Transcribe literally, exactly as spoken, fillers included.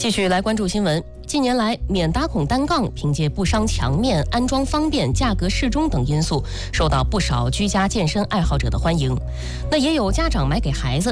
继续来关注新闻。近年来，免打孔单杠凭借不伤墙面、安装方便、价格适中等因素，受到不少居家健身爱好者的欢迎。那也有家长买给孩子，